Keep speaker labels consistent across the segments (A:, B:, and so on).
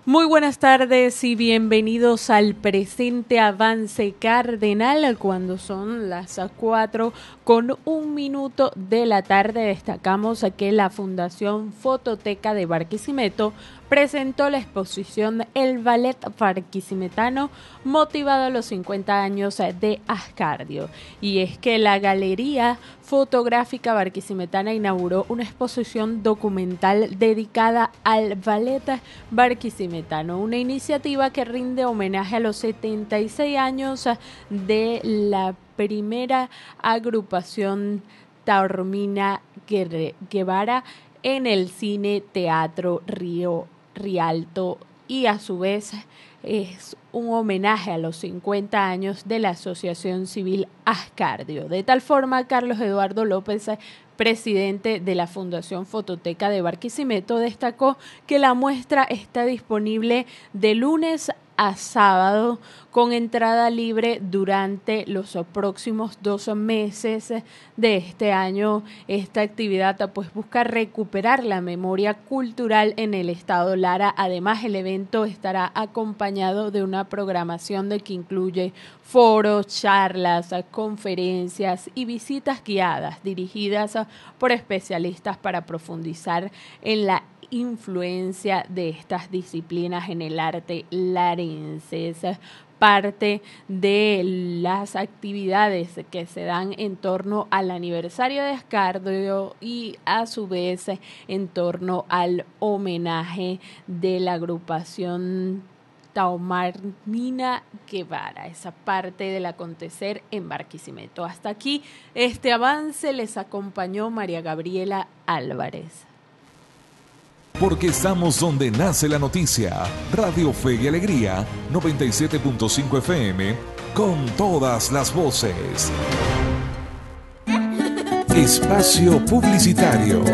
A: Muy buenas tardes y bienvenidos al presente Avance Cardenal, cuando son las 4:01 de la tarde. Destacamos que la Fundación Fototeca de Barquisimeto presentó la exposición El Ballet Barquisimetano, motivado a los 50 años de Ascardio. Y es que la Galería Fotográfica Barquisimetana inauguró una exposición documental dedicada al ballet barquisimetano, una iniciativa que rinde homenaje a los 76 años de la primera agrupación taormina Guevara en el Cine Teatro Rialto, y a su vez es un homenaje a los 50 años de la Asociación Civil Ascardio. De tal forma, Carlos Eduardo López, presidente de la Fundación Fototeca de Barquisimeto, destacó que la muestra está disponible de lunes a sábado con entrada libre durante los próximos 2 meses de este año. Esta actividad busca recuperar la memoria cultural en el estado Lara. Además, el evento estará acompañado de una programación que incluye foros, charlas, conferencias y visitas guiadas dirigidas por especialistas para profundizar en la influencia de estas disciplinas en el arte larense. Es parte de las actividades que se dan en torno al aniversario de Ascardio y a su vez en torno al homenaje de la agrupación taormina Guevara, esa parte del acontecer en Barquisimeto. Hasta aquí este avance, les acompañó María Gabriela Álvarez.
B: Porque estamos donde nace la noticia. Radio Fe y Alegría, 97.5 FM, con todas las voces. Espacio publicitario.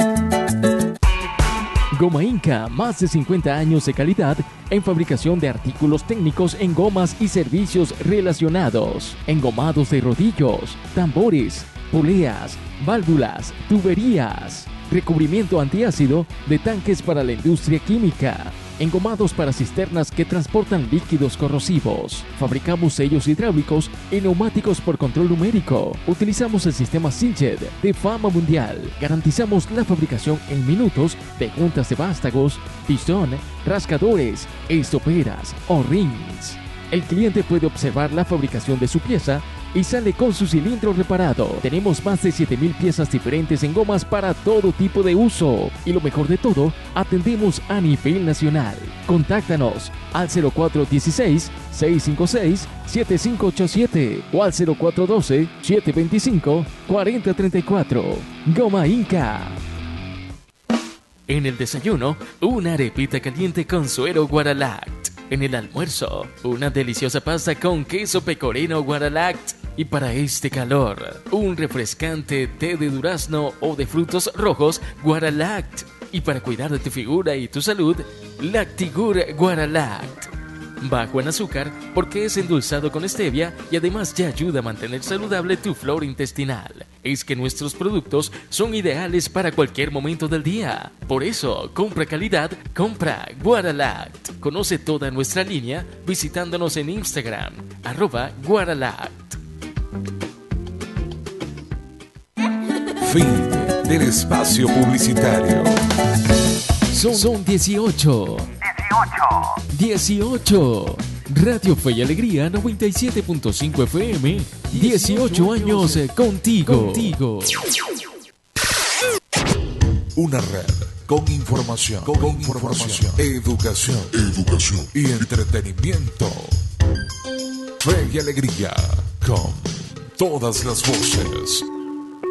C: Goma Inca, más de 50 años de calidad en fabricación de artículos técnicos en gomas y servicios relacionados. Engomados de rodillos, tambores, poleas, válvulas, tuberías. Recubrimiento antiácido de tanques para la industria química. Engomados para cisternas que transportan líquidos corrosivos. Fabricamos sellos hidráulicos y neumáticos por control numérico. Utilizamos el sistema Sinched de fama mundial. Garantizamos la fabricación en minutos de juntas de vástagos, pistón, rascadores, estoperas o rings. El cliente puede observar la fabricación de su pieza y sale con su cilindro reparado. Tenemos más de 7,000 piezas diferentes en gomas para todo tipo de uso. Y lo mejor de todo, atendemos a nivel nacional. Contáctanos al 0416-656-7587 o al 0412-725-4034. Goma Inca. En el desayuno, una arepita caliente con suero Guaralact. En el almuerzo, una deliciosa pasta con queso pecorino Guaralact. Y para este calor, un refrescante té de durazno o de frutos rojos Guaralact. Y para cuidar de tu figura y tu salud, Lactigur Guaralact. Bajo en azúcar porque es endulzado con stevia y además ya ayuda a mantener saludable tu flora intestinal. Es que nuestros productos son ideales para cualquier momento del día. Por eso, compra calidad, compra Guaralact. Conoce toda nuestra línea visitándonos en Instagram, @Guaralact.
B: Fin del espacio publicitario.
C: Son 18. 18. Radio Fe y Alegría 97.5 FM. 18 años contigo.
B: Una red con información, educación y entretenimiento. Fe y Alegría con todas las voces.